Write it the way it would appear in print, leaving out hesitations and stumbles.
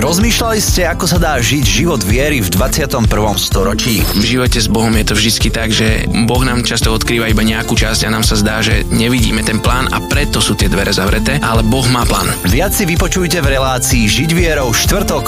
Rozmýšľali ste, ako sa dá žiť život viery v 21. storočí? V živote s Bohom je to vždycky tak, že Boh nám často odkrýva iba nejakú časť a nám sa zdá, že nevidíme ten plán a preto sú tie dvere zavreté, ale Boh má plán. Viac si vypočujte v relácii Žiť vierou štvrtok